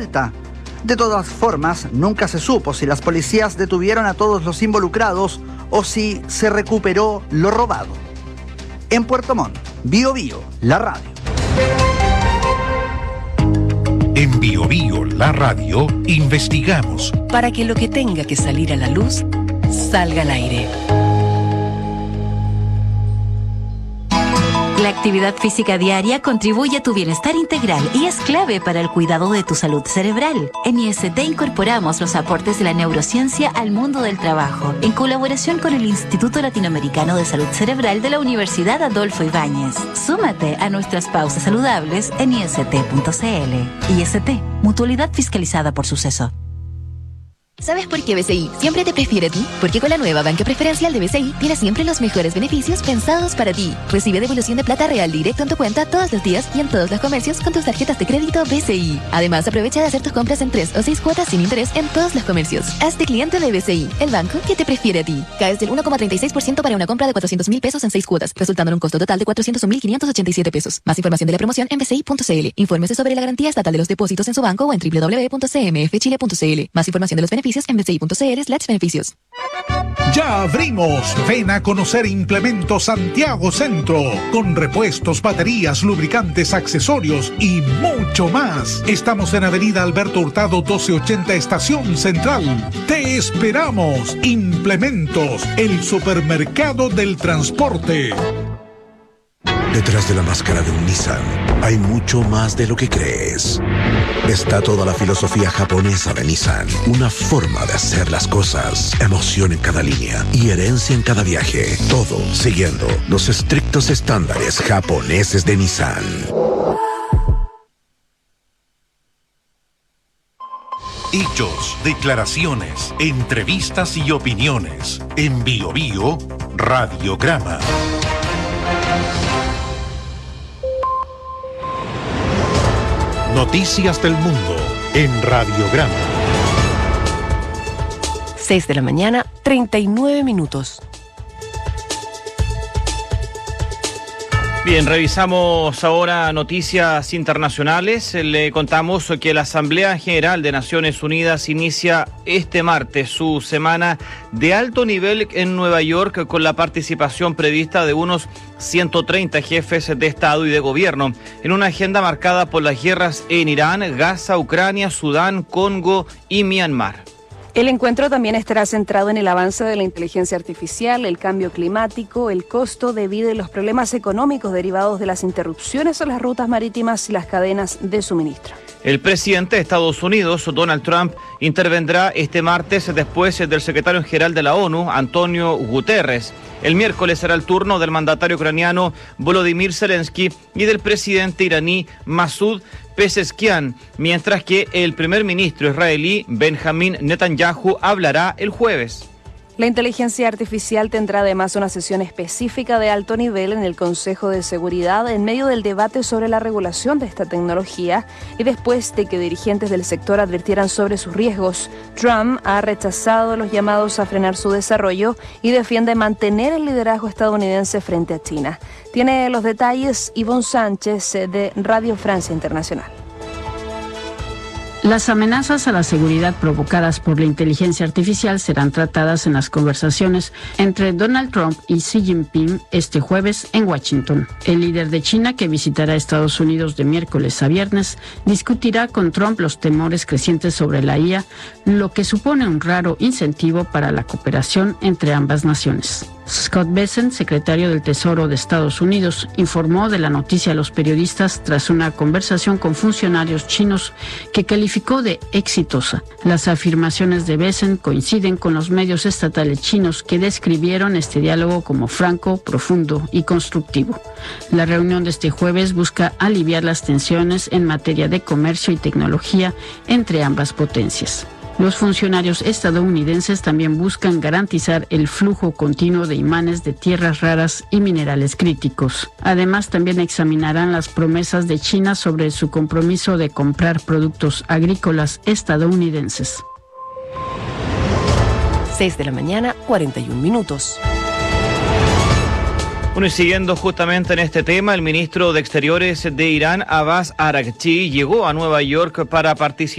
vuelta. De todas formas, nunca se supo si las policías detuvieron a todos los involucrados o si se recuperó lo robado. En Puerto Montt, Bío Bío, la radio. En Bío Bío, la radio, investigamos para que lo que tenga que salir a la luz, salga al aire. La actividad física diaria contribuye a tu bienestar integral y es clave para el cuidado de tu salud cerebral. En IST incorporamos los aportes de la neurociencia al mundo del trabajo, en colaboración con el Instituto Latinoamericano de Salud Cerebral de la Universidad Adolfo Ibáñez. Súmate a nuestras pausas saludables en ist.cl. IST, mutualidad fiscalizada por Suceso. ¿Sabes por qué BCI siempre te prefiere a ti? Porque con la nueva banca preferencial de BCI tienes siempre los mejores beneficios pensados para ti. Recibe devolución de plata real directo en tu cuenta todos los días y en todos los comercios con tus tarjetas de crédito BCI. Además, aprovecha de hacer tus compras en 3 o 6 cuotas sin interés en todos los comercios. Hazte cliente de BCI, el banco que te prefiere a ti. Caes del 1,36% para una compra de 400.000 pesos en 6 cuotas, resultando en un costo total de 401.587 pesos. Más información de la promoción en bci.cl. Infórmese sobre la garantía estatal de los depósitos en su banco o en www.cmfchile.cl. Más información de los beneficios en bci.cl/beneficios. Ya abrimos. Ven a conocer Implemento Santiago Centro, con repuestos, baterías, lubricantes, accesorios y mucho más. Estamos en Avenida Alberto Hurtado 1280, Estación Central. Te esperamos. Implementos, el supermercado del transporte. Detrás de la máscara de un Nissan hay mucho más de lo que crees. Está toda la filosofía japonesa de Nissan, una forma de hacer las cosas, emoción en cada línea y herencia en cada viaje. Todo siguiendo los estrictos estándares japoneses de Nissan. Hechos, declaraciones, entrevistas y opiniones. En Bío Bío, Radiograma. Noticias del mundo en Radiograma. 6 de la mañana, 39 minutos. Bien, revisamos ahora noticias internacionales. Le contamos que la Asamblea General de Naciones Unidas inicia este martes su semana de alto nivel en Nueva York con la participación prevista de unos 130 jefes de Estado y de Gobierno en una agenda marcada por las guerras en Irán, Gaza, Ucrania, Sudán, Congo y Myanmar. El encuentro también estará centrado en el avance de la inteligencia artificial, el cambio climático, el costo de vida y los problemas económicos derivados de las interrupciones a las rutas marítimas y las cadenas de suministro. El presidente de Estados Unidos, Donald Trump, intervendrá este martes después del secretario general de la ONU, Antonio Guterres. El miércoles será el turno del mandatario ucraniano Volodymyr Zelensky y del presidente iraní Masoud Pezeshkian, mientras que el primer ministro israelí Benjamin Netanyahu hablará el jueves. La inteligencia artificial tendrá además una sesión específica de alto nivel en el Consejo de Seguridad en medio del debate sobre la regulación de esta tecnología y después de que dirigentes del sector advirtieran sobre sus riesgos. Trump ha rechazado los llamados a frenar su desarrollo y defiende mantener el liderazgo estadounidense frente a China. Tiene los detalles Ivonne Sánchez de Radio Francia Internacional. Las amenazas a la seguridad provocadas por la inteligencia artificial serán tratadas en las conversaciones entre Donald Trump y Xi Jinping este jueves en Washington. El líder de China, que visitará Estados Unidos de miércoles a viernes, discutirá con Trump los temores crecientes sobre la IA, lo que supone un raro incentivo para la cooperación entre ambas naciones. Scott Bessent, secretario del Tesoro de Estados Unidos, informó de la noticia a los periodistas tras una conversación con funcionarios chinos que calificó de exitosa. Las afirmaciones de Bessent coinciden con los medios estatales chinos que describieron este diálogo como franco, profundo y constructivo. La reunión de este jueves busca aliviar las tensiones en materia de comercio y tecnología entre ambas potencias. Los funcionarios estadounidenses también buscan garantizar el flujo continuo de imanes de tierras raras y minerales críticos. Además, también examinarán las promesas de China sobre su compromiso de comprar productos agrícolas estadounidenses. 6 de la mañana, 41 minutos. Bueno, y siguiendo justamente en este tema, el ministro de Exteriores de Irán, Abbas Araghchi, llegó a Nueva York para participar